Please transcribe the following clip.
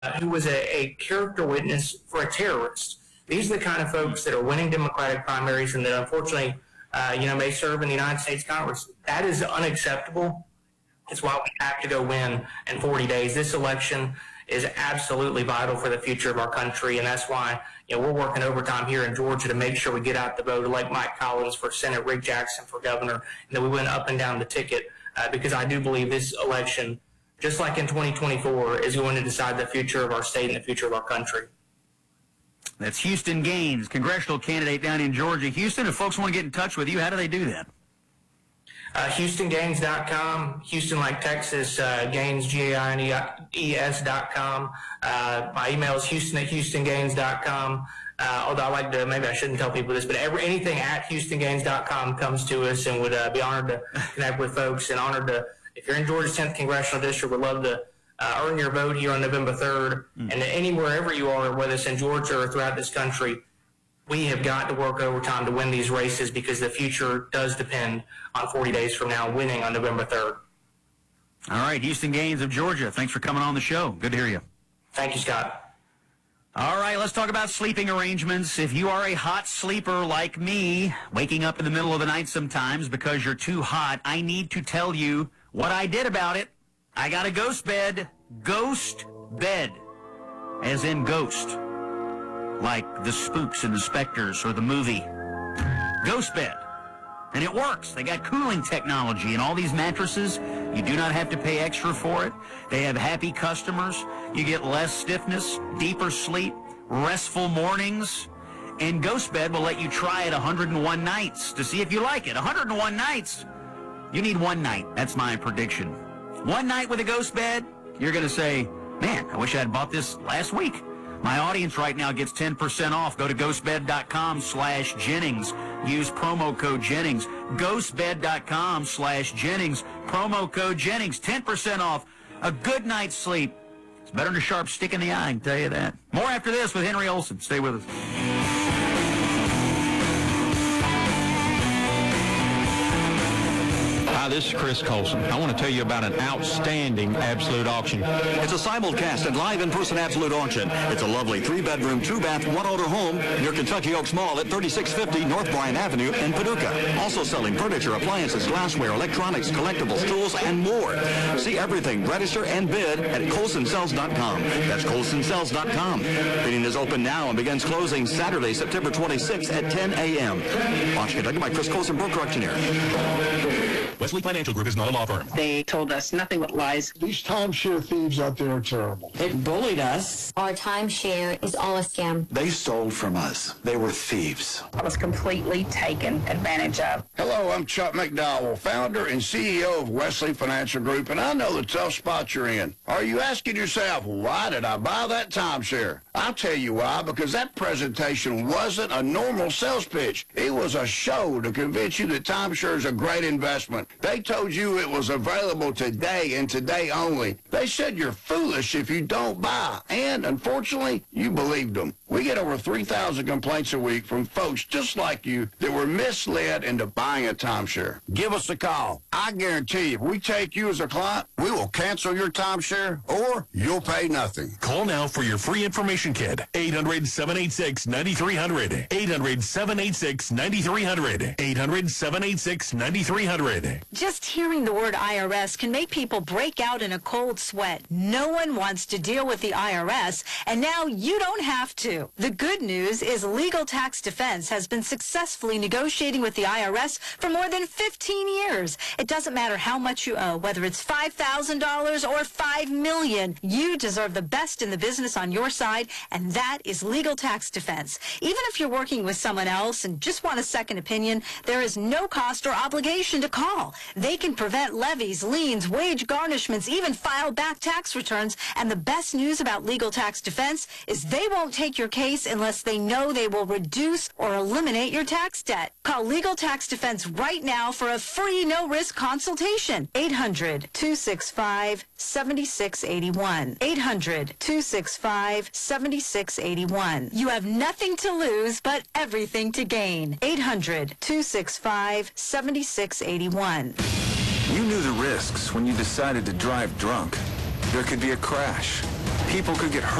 who was a character witness for a terrorist. These are the kind of folks that are winning Democratic primaries and that unfortunately, may serve in the United States Congress. That is unacceptable. It's why we have to go win in 40 days. This election is absolutely vital for the future of our country, and that's why we're working overtime here in Georgia to make sure we get out the vote, like Mike Collins for Senate, Rick Jackson for governor, and that we went up and down the ticket because I do believe this election, just like in 2024, is going to decide the future of our state and the future of our country. That's Houston Gaines, congressional candidate down in Georgia. Houston, if folks want to get in touch with you, how do they do that? HoustonGaines.com, Houston like Texas, Gaines, Gaines.com. My email is Houston@HoustonGaines.com. Although I like to, maybe I shouldn't tell people this, but anything at HoustonGaines.com comes to us, and would be honored to connect with folks, and honored to, if you're in Georgia's 10th Congressional District, would love to earn your vote here on November 3rd. And anywherever you are, whether it's in Georgia or throughout this country, we have got to work overtime to win these races because the future does depend on 40 days from now winning on November 3rd. All right, Houston Gaines of Georgia, thanks for coming on the show. Good to hear you. Thank you, Scott. All right, let's talk about sleeping arrangements. If you are a hot sleeper like me, waking up in the middle of the night sometimes because you're too hot, I need to tell you what I did about it. I got a ghost bed. Ghost bed, as in ghost. Like the spooks and the specters or the movie Ghost Bed. And it works. They got cooling technology and all these mattresses. You do not have to pay extra for it. They have happy customers. You get less stiffness, deeper sleep, restful mornings. And Ghost Bed will let you try it 101 nights to see if you like it. 101 nights. You need one night. That's my prediction. One night with a Ghost Bed, you're going to say, man, I wish I had bought this last week. My audience right now gets 10% off. Go to ghostbed.com/Jennings. Use promo code Jennings. Ghostbed.com/Jennings. Promo code Jennings. 10% off. A good night's sleep. It's better than a sharp stick in the eye, I can tell you that. More after this with Henry Olsen. Stay with us. Hi, this is Chris Colson. I want to tell you about an outstanding Absolute auction. It's a simulcast and live in-person Absolute auction. It's a lovely 3-bedroom, 2-bath, 1-owner home near Kentucky Oaks Mall at 3650 North Bryan Avenue in Paducah. Also selling furniture, appliances, glassware, electronics, collectibles, tools, and more. See everything, register, and bid at ColsonSells.com. That's ColsonSells.com. Bidding is open now and begins closing Saturday, September 26th at 10 a.m. Auction conducted by Chris Colson, broker auctioneer. Wesley Financial Group is not a law firm. They told us nothing but lies. These timeshare thieves out there are terrible. They bullied us. Our timeshare is all a scam. They stole from us. They were thieves. I was completely taken advantage of. Hello, I'm Chuck McDowell, founder and CEO of Wesley Financial Group, and I know the tough spot you're in. Are you asking yourself, why did I buy that timeshare? I'll tell you why, because that presentation wasn't a normal sales pitch. It was a show to convince you that timeshare is a great investment. They told you it was available today and today only. They said you're foolish if you don't buy, and unfortunately, you believed them. We get over 3,000 complaints a week from folks just like you that were misled into buying a timeshare. Give us a call. I guarantee you, if we take you as a client, we will cancel your timeshare or you'll pay nothing. Call now for your free information kit. 800-786-9300. 800-786-9300. 800-786-9300. Just hearing the word IRS can make people break out in a cold sweat. No one wants to deal with the IRS, and now you don't have to. The good news is Legal Tax Defense has been successfully negotiating with the IRS for more than 15 years. It doesn't matter how much you owe, whether it's $5,000 or $5 million. You deserve the best in the business on your side, and that is Legal Tax Defense. Even if you're working with someone else and just want a second opinion, there is no cost or obligation to call. They can prevent levies, liens, wage garnishments, even file back tax returns. And the best news about Legal Tax Defense is they won't take your case unless they know they will reduce or eliminate your tax debt. Call Legal Tax Defense right now for a free no-risk consultation. 800-265-7681. 800-265-7681. You have nothing to lose but everything to gain. 800-265-7681. You knew the risks when you decided to drive drunk. There could be a crash, People could get hurt.